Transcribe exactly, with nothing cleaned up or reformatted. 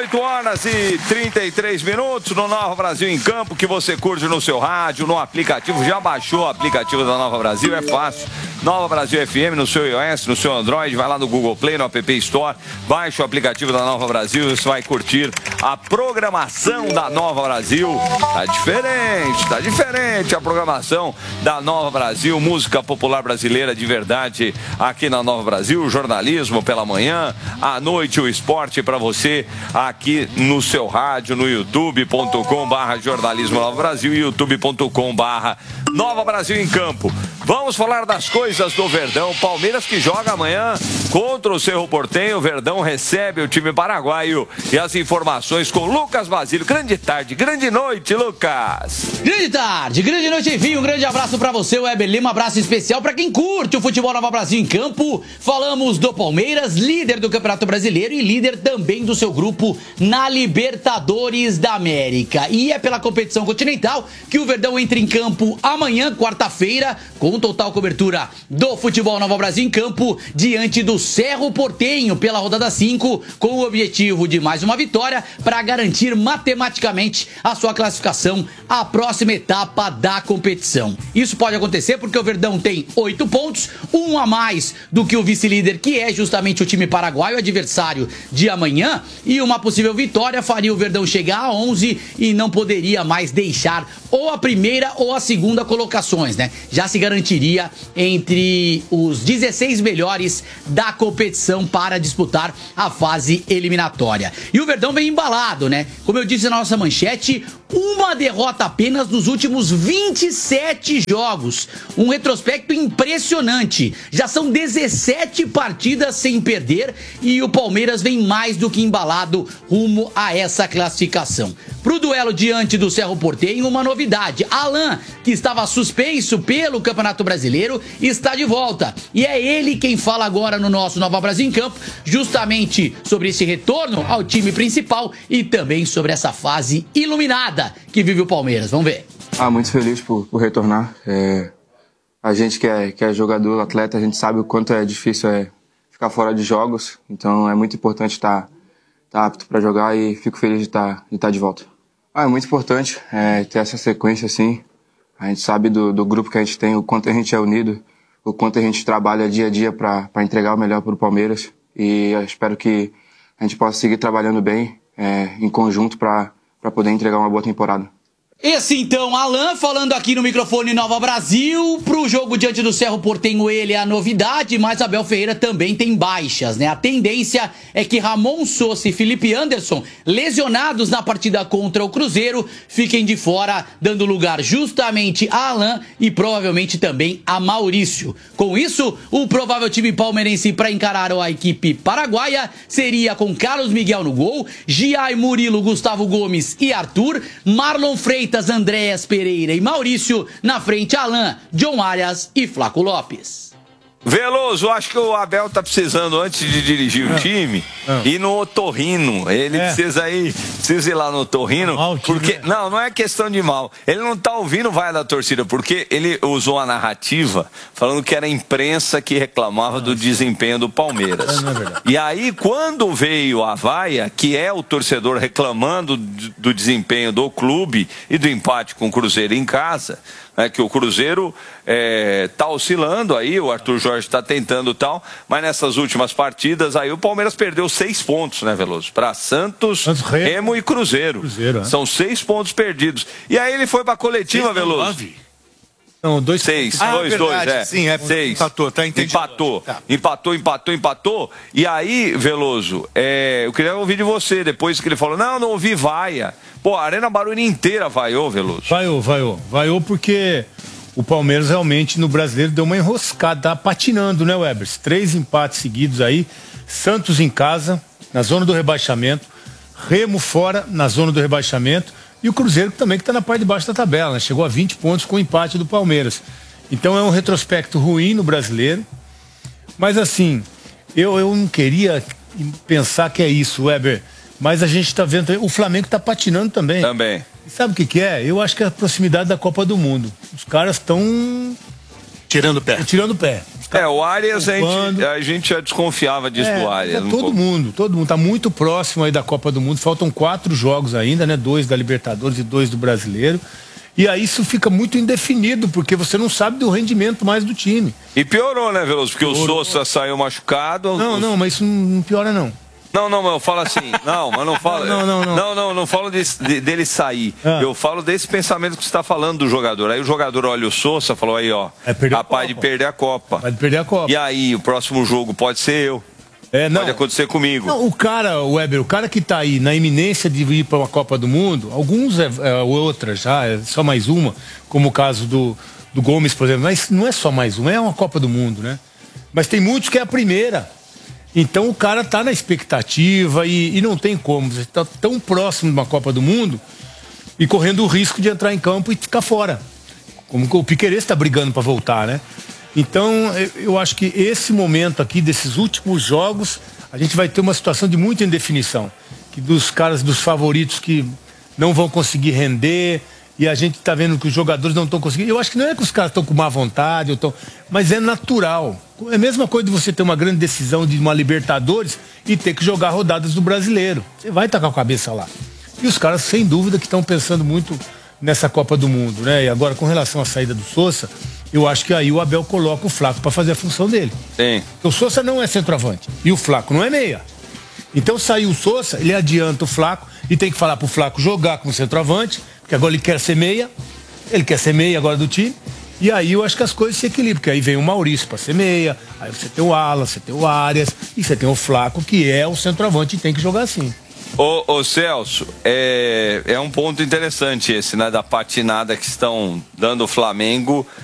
oito horas e trinta e três minutos no Nova Brasil em Campo, que você curte no seu rádio, no aplicativo. Já baixou o aplicativo da Nova Brasil? É fácil. Nova Brasil F M no seu iOS, no seu Android, vai lá no Google Play, no App Store, baixa o aplicativo da Nova Brasil, você vai curtir a programação da Nova Brasil. Tá diferente, tá diferente a programação da Nova Brasil, música popular brasileira de verdade aqui na Nova Brasil, jornalismo pela manhã, à noite o esporte para você aqui no seu rádio, no youtube ponto com barra jornalismo Nova Brasil e youtube ponto com barra Nova Brasil em Campo. Vamos falar das coisas do Verdão. Palmeiras que joga amanhã contra o Cerro Porteño. O Verdão recebe o time paraguaio. E as informações com Lucas Basílio. Grande tarde, grande noite, Lucas. Grande tarde, grande noite, enfim. Um grande abraço pra você, Weber Lima. Um abraço especial pra quem curte o futebol Nova Brasil em Campo. Falamos do Palmeiras, líder do Campeonato Brasileiro e líder também do seu grupo na Libertadores da América. E é pela competição continental que o Verdão entra em campo amanhã, quarta-feira, com total cobertura do futebol Nova Brasil em Campo, diante do Cerro Porteño pela rodada cinco, com o objetivo de mais uma vitória para garantir matematicamente a sua classificação à próxima etapa da competição. Isso pode acontecer porque o Verdão tem oito pontos, um a mais do que o vice-líder, que é justamente o time paraguaio, adversário de amanhã, e uma possível vitória faria o Verdão chegar a onze e não poderia mais deixar ou a primeira ou a segunda colocações, né? Já se garantiria entre os dezesseis melhores da competição para disputar a fase eliminatória. E o Verdão vem embalado, né? Como eu disse na nossa manchete, uma derrota apenas nos últimos vinte e sete jogos. Um retrospecto impressionante. Já são dezessete partidas sem perder e o Palmeiras vem mais do que embalado rumo a essa classificação. Pro duelo diante do Cerro Porteño, uma novidade. Alan, que estava suspenso pelo Campeonato Brasileiro, está de volta. E é ele quem fala agora no nosso Nova Brasil em Campo, justamente sobre esse retorno ao time principal e também sobre essa fase iluminada que vive o Palmeiras. Vamos ver. Ah, muito feliz por, por retornar. É, a gente que é, que é jogador, atleta, a gente sabe o quanto é difícil é ficar fora de jogos. Então é muito importante estar, estar apto para jogar e fico feliz de estar, de estar de volta. Ah, é muito importante é, ter essa sequência assim. A gente sabe do, do grupo que a gente tem, o quanto a gente é unido, o quanto a gente trabalha dia a dia para entregar o melhor para o Palmeiras. E eu espero que a gente possa seguir trabalhando bem é, em conjunto para para poder entregar uma boa temporada. Esse então, Alan, falando aqui no microfone Nova Brasil, pro jogo diante do Cerro Porteño, ele é a novidade, mas Abel Ferreira também tem baixas, né? A tendência é que Ramon Sousa e Felipe Anderson, lesionados na partida contra o Cruzeiro, fiquem de fora, dando lugar justamente a Alan e provavelmente também a Maurício. Com isso, o provável time palmeirense para encarar a equipe paraguaia seria com Carlos Miguel no gol, Giai, Murilo, Gustavo Gomes e Arthur, Marlon Freitas, Andréas Pereira e Maurício, na frente Alan, John Arias e Flaco Lopes. Veloso, acho que o Abel tá precisando, antes de dirigir o time, não. ir no otorrino. Ele é. precisa ir, precisa ir lá no otorrino, mal, porque time, não, não é questão de mal. Ele não tá ouvindo vai da torcida, porque ele usou a narrativa falando que era a imprensa que reclamava não, do desempenho do Palmeiras. Não é verdade. E aí, quando veio a vaia, que é o torcedor reclamando do desempenho do clube e do empate com o Cruzeiro em casa, é que o Cruzeiro é, tá oscilando aí, o Arthur Jorge tá tentando tal, mas nessas últimas partidas aí o Palmeiras perdeu seis pontos, né, Veloso? Para Santos, Santos, Remo e Cruzeiro. Cruzeiro é. São seis pontos perdidos. E aí ele foi pra coletiva, seis, Veloso. Nove. Não, dois, seis, ah, dois, verdade, dois, é. Sim, é. Seis. Empatou, tá entendido. Empatou, tá. empatou, empatou, empatou. E aí, Veloso, é, eu queria ouvir de você, depois que ele falou, não, não ouvi vaia. Pô, a Arena Barueri inteira vaiou, Veloso. Vaiou, vaiou. Vaiou porque o Palmeiras realmente no Brasileiro deu uma enroscada, tá patinando, né, Webers? Três empates seguidos aí, Santos em casa, na zona do rebaixamento, Remo fora, na zona do rebaixamento, e o Cruzeiro também que está na parte de baixo da tabela, né? Chegou a vinte pontos com o empate do Palmeiras. Então é um retrospecto ruim no Brasileiro, mas assim, eu, eu não queria pensar que é isso, Weber, mas a gente está vendo, o Flamengo está patinando também. Também. E sabe o que que é? Eu acho que é a proximidade da Copa do Mundo. Os caras estão... Tirando o pé. Tirando o pé. É, o Arias, a gente, a gente já desconfiava disso é, do Arias. É um todo pouco. mundo, todo mundo. Tá muito próximo aí da Copa do Mundo. Faltam quatro jogos ainda, né? Dois da Libertadores e dois do Brasileiro. E aí isso fica muito indefinido, porque você não sabe do rendimento mais do time. E piorou, né, Veloso? Porque piorou. O Sousa saiu machucado. Não, os... não, mas isso não piora, não. Não, não, mas eu falo assim, não, mas não falo. Não, não, não. Não, não, não falo desse, de, dele sair. Ah. Eu falo desse pensamento que você está falando do jogador. Aí o jogador olha o Sousa e falou aí, ó, é capaz de perder a Copa. Pode perder a Copa. E aí, o próximo jogo pode ser eu. É, não, pode acontecer comigo. Não, o cara, o Weber, o cara que está aí na iminência de ir para uma Copa do Mundo, alguns é, é outras já, é só mais uma, como o caso do, do Gomes, por exemplo, mas não é só mais uma, é uma Copa do Mundo, né? Mas tem muitos que é a primeira. Então o cara tá na expectativa e, e não tem como. Você tá tão próximo de uma Copa do Mundo e correndo o risco de entrar em campo e ficar fora. Como o Piquerez está brigando para voltar, né? Então eu acho que esse momento aqui, desses últimos jogos, a gente vai ter uma situação de muita indefinição. Que dos caras, dos favoritos que não vão conseguir render, e a gente tá vendo que os jogadores não estão conseguindo. Eu acho que não é que os caras estão com má vontade, ou tão... mas é natural. É a mesma coisa de você ter uma grande decisão de uma Libertadores e ter que jogar rodadas do Brasileiro. Você vai estar com a cabeça lá. E os caras, sem dúvida, que estão pensando muito nessa Copa do Mundo, né? E agora, com relação à saída do Sousa, eu acho que aí o Abel coloca o Flaco para fazer a função dele. Sim. O Sousa não é centroavante e o Flaco não é meia. Então saiu o Sousa, ele adianta o Flaco e tem que falar pro Flaco jogar como centroavante, porque agora ele quer ser meia, ele quer ser meia agora do time, e aí eu acho que as coisas se equilibram, porque aí vem o Maurício para ser meia, aí você tem o Alan, você tem o Arias, e você tem o Flaco, que é o centroavante e tem que jogar assim. Ô, ô Celso, é, é um ponto interessante esse, né, da patinada que estão dando o Flamengo